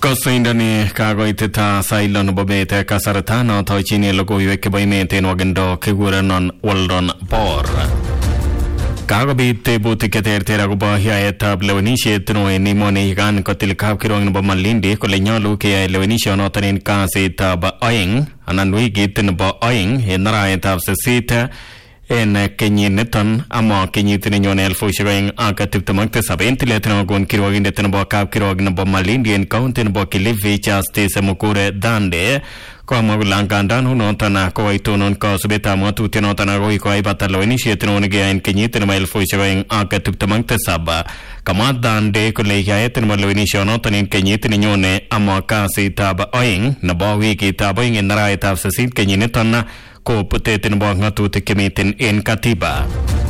Kosoindani kagoiteta sailon bobete kasartano tochini logoiwek chebo emet en wagendo kigurenon Weldon Bor. Kagobit tebutik cheterter akobo yaetab lewenisiet neo en emoni yekan kotil kapkirwok nebo Malindi kole nyolu keyai lewenisionoton en kasitab oeng anan wikit nebo oeng en arawetab sisit en kenyiniton ama kenyit nenyone 2027 en tilet nekokon kirwokindet nebo kapkirwok nebo Malindi en county nebo Kilifi Justice Mukure Dande komwa kole angandan unoton kokoitonon kasubetab ng'atutienoton akoi koibata lewenisiet neo nekeyoe en kenyit nebo 2027. Kamwa Dande kole yaet nebo lewenisionoton en kenyit nenyone ama kasitab oeng nebo wikitab oeng en arawetab sisit kenyiniton ko putet nebo ng'atutik chemiten en katiba.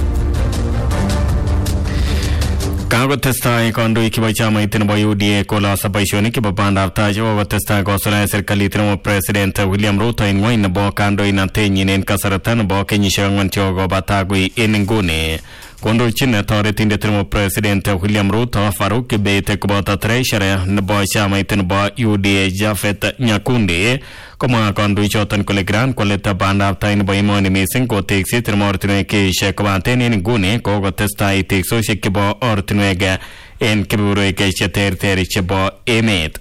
Kakotestai kandoik chebo chamait nebo UDA kolasa boisionik chebo bandab tai chekokotestai kosuldaen serikalit nebo President William Ruto en ng'wony nebo kandoinatenyin en kasarta nebo kenyisiek ang'wan chekokobata akoi en nguni. Kondochin toretindet nebo President William Ruto Farouk Kibet koboto treasurer nebo chamait nebo UDA Japhet Nyakundi komwa kandoichoton kole kiran koleta bandab tai nebo emoni missing ko tekset nebo ortinwek keishek kobaten en nguni kokotestai teksosiek chebo ortinwek en kebeberwek cheterter chebo emet.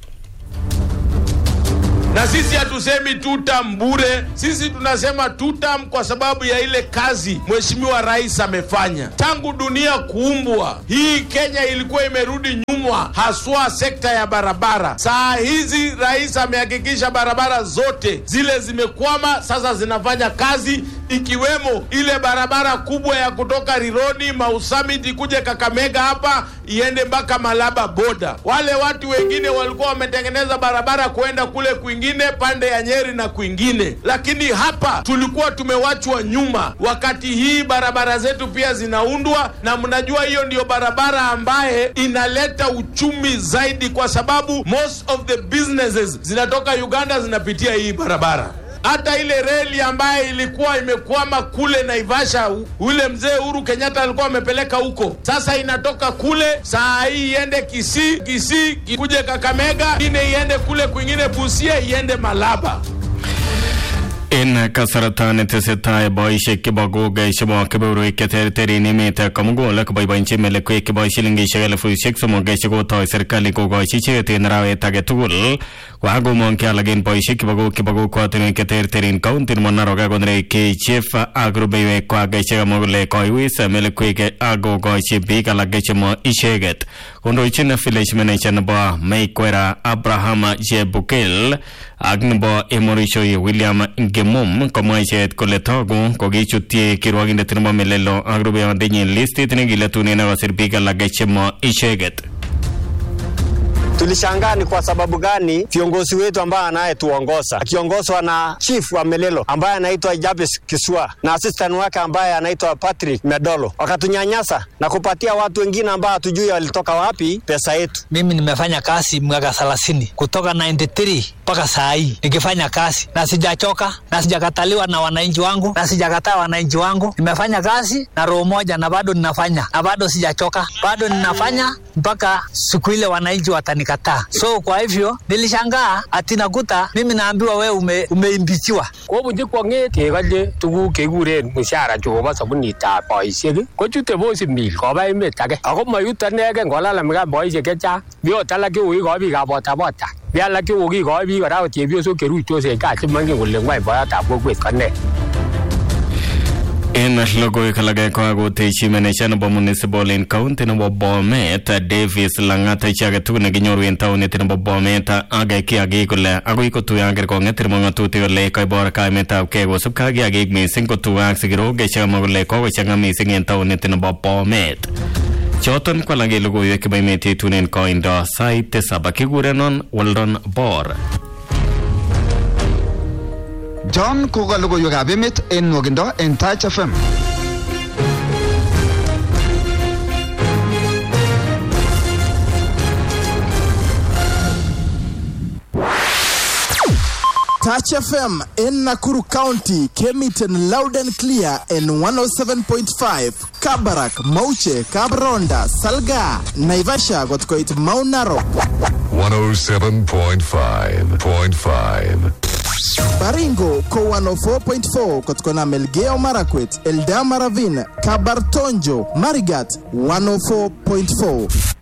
Na sisi hatusemi tutam bure, sisi tunasema tutam kwa sababu ya ile kazi Mheshimiwa Rais amefanya. Tangu dunia kuumbwa, hii Kenya ilikuwa imerudi nyuma, haswa sekta ya barabara. Saa hizi Rais amehakikisha barabara zote zile zimekwama sasa zinafanya kazi, ikiwemo ile barabara kubwa ya kutoka Rironi Mau Summit kuje Kakamega hapa iende mpaka Malaba boda. Wale watu wengine walikuwa wametengeneza barabara kuenda kule kwingine pande ya Nyeri na kwingine, lakini hapa tulikuwa tumewachwa nyuma. Wakati hii barabara zetu pia zinaundwa, na mnajua hiyo ndio barabara ambaye inaleta uchumi zaidi, kwa sababu most of the businesses zinatoka Uganda zinapitia hii barabara. Hata ile reli ambaye ilikuwa imekwama kule Naivasha, ule mzee Uhuru Kenyatta alikuwa amepeleka huko, sasa inatoka kule saa hii iende Kisii kuje Kakamega, ine iende kule kwingine Busia, iende Malaba. En kasaratan tesetai boisiek chebo goga chebo kebeberwek cheterter en emet komugul koboiboenchi melekwek chebo shilingisiek 3,000 chekotoi serikali kokochi icheket en arawet age tugul kokakomong alak en boisiek chebo kokwotinwek cheterter en county nebo Narok akonereki chief ak rubeiwekwak chekamwa kole koiwis melekwek ak kokochi biik alak chemo icheket. Kondochin village manager nebo Meikwera Abraham Jebukel ak nebo Emorishoi William Ngemum komwa icheket kole togu kokichutyi kirwokindet nebo Melelo ak rubeiwondenyin listit nekiletunen akosir biik alak chemo icheket. Tulishangaa ni kwa sababu gani viongozi wetu ambao anayetuongoza akiongozwa na chief wa Melelo ambaye anaitwa Jabes Kiswa na assistant wake ambaye anaitwa Patrick Medolo wakatunyanyasa na kupatia watu wengine ambao hatujui walitoka wapi pesa yetu. Mimi nimefanya kazi mwaka 30 kutoka 93 mpaka saa hii nikifanya kazi na sijachoka na sijakataliwa na wananchi wangu na sijakataa wananchi wangu. Nimefanya kazi na roho moja na bado ninafanya na bado sijachoka, bado ninafanya mpaka siku ile wananchi watanikataa. So kwa hivyo nilishangaa ati nakuta mimi naambiwa wewe umeimbichiwa. Kwa bunje kwange kegaje tugu kekuren mshahara choba sabunitab boisiek ko chute bosi mil koba emet age ako mayuta nege ngolala mga boisiek kecha bio talake ui ko biik abota biala ke ugi ko biik kora chebioso keruitos en kachi mange kole ngwai boyatab kokwet kane. En logoiwek alak kokakotechi manager nebo municipal en county nebo Bomet Davis Langat icheket tugul nekinyoru en taunit nebo Bomet ak kiagik kole akoi kotuyo ak kerkong'et nebo ng'atutik kole koibor kaimetabgei kosubkei ak kiagik missing kotuyo ak sikirok chekamwa kole kokochang'a missing en taunit nebo Bomet. Choton ko alak en logoiwek chebo emet yetunen koindo sait 7 kikurenon Weldon Bor. John koka logoiwekab emet en nwokindo en Touch FM. Touch FM in Nakuru County came it in loud and clear in 107.5. Kabarak, Mauche, Kabronda, Salga, Naivasha got quite Mount Narok. 107.5. Baringo ko 104.4 kutokana Melgeo Marakwet, Eldama Ravine, Kabartonjo, Marigat 104.4.